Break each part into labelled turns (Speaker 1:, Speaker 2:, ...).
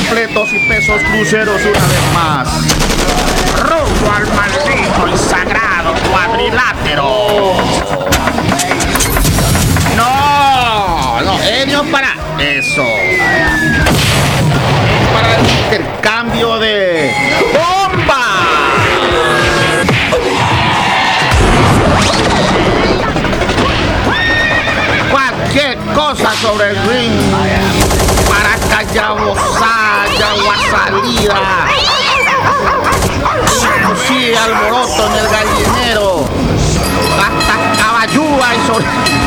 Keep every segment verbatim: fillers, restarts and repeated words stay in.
Speaker 1: completos y pesos cruceros una vez más. Rumbo al maldito y sagrado cuadrilátero. No, no, ellos para eso. Para el intercambio de bomba. Cualquier cosa sobre el ring para callabosalla o a salida. Inclusive alboroto en el gallinero. Hasta caballúa y sobre.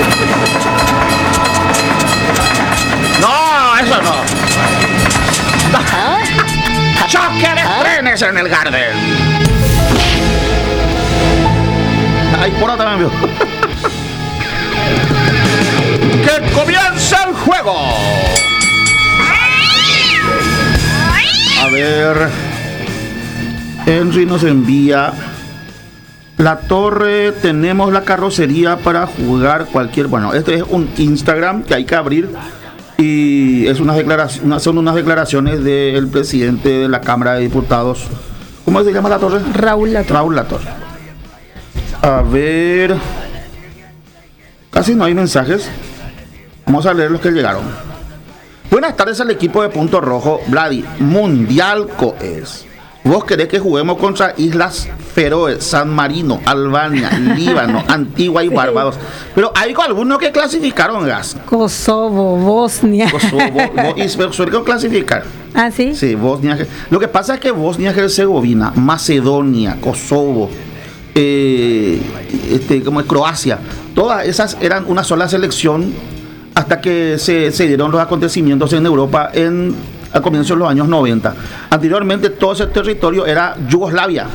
Speaker 1: No, eso no. Choque de trenes en el Garden. Ahí por otra también vio. ¡Que comience el juego! A ver. Henry nos envía. La torre, tenemos la carrocería para jugar cualquier. Bueno, este es un Instagram que hay que abrir. Y es una declaración, son unas declaraciones del presidente de la Cámara de Diputados. ¿Cómo se llama la torre?
Speaker 2: Raúl Latorre.
Speaker 1: Raúl Latorre. A ver. Casi no hay mensajes. Vamos a leer los que llegaron. Buenas tardes al equipo de Punto Rojo. Vladi, Mundial Coes. ¿Vos querés que juguemos contra Islas Feroe, San Marino, Albania, Líbano, Antigua y Barbados? Pero hay algunos que clasificaron, gas.
Speaker 2: Kosovo, Bosnia.
Speaker 1: Kosovo, bo, y suelen clasificar.
Speaker 2: ¿Ah, sí?
Speaker 1: Sí, Bosnia. Lo que pasa es que Bosnia, Herzegovina, Macedonia, Kosovo, eh, este, como es Croacia, todas esas eran una sola selección hasta que se, se dieron los acontecimientos en Europa en al comienzo de los años noventa. Anteriormente todo ese territorio era Yugoslavia.